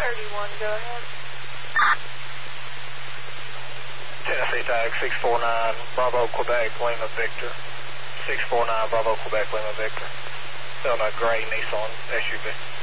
31, go ahead. Tennessee tag 649 Bravo Quebec Lima Victor. 649 Bravo Quebec Lima Victor. Still a gray Nissan SUV.